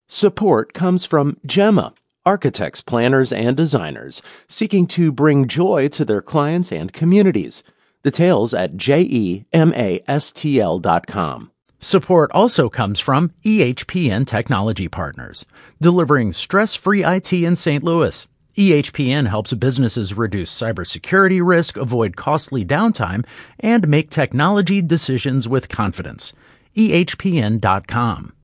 Support comes from Gemma, architects, planners, and designers seeking to bring joy to their clients and communities. Details at gemastl.com. Support also comes from EHPN Technology Partners, delivering stress-free IT in St. Louis. EHPN helps businesses reduce cybersecurity risk, avoid costly downtime, and make technology decisions with confidence. EHPN.com.